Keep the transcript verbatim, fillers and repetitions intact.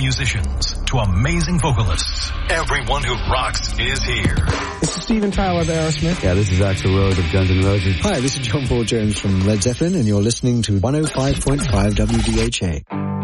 musicians to amazing vocalists, everyone who rocks is here. This is Steven Tyler of Aerosmith. Yeah, this is Axl Rose of Guns N' Roses. Hi, this is John Paul Jones from Led Zeppelin, and you're listening to one oh five point five W D H A.